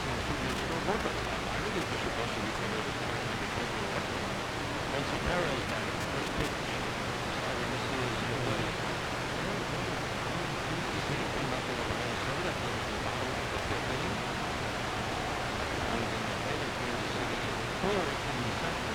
있으면 소비를 줄여볼까? 만약에 그것이 버스 위생으로 생각하는 게 좋을 것 같아요. Once a parent can first take